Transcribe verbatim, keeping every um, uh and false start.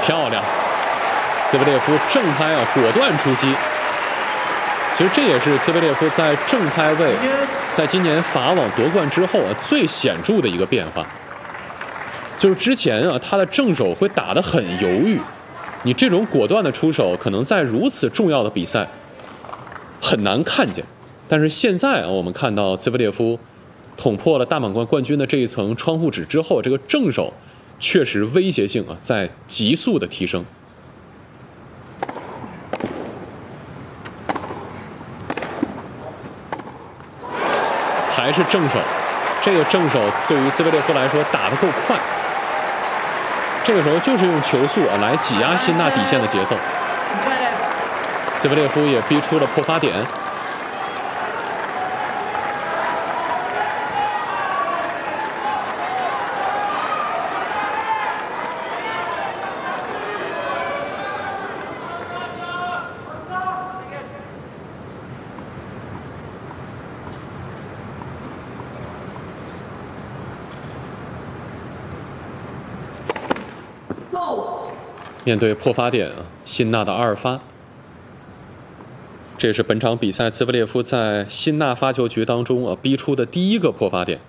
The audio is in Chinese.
漂亮！兹维列夫正拍啊，果断出击。其实这也是兹维列夫在正拍位，在今年法网夺冠之后啊最显著的一个变化。就是之前啊，他的正手会打得很犹豫，你这种果断的出手，可能在如此重要的比赛很难看见。但是现在啊，我们看到兹维列夫捅破了大满贯冠军的这一层窗户纸之后，这个正手确实威胁性啊在急速的提升。还是正手，这个正手对于兹维列夫来说打得够快。这个时候就是用球速啊来挤压辛纳底线的节奏。兹维列夫也逼出了破发点。面对破发点啊，辛纳的二发，这是本场比赛兹维列夫在辛纳发球局当中啊逼出的第一个破发点。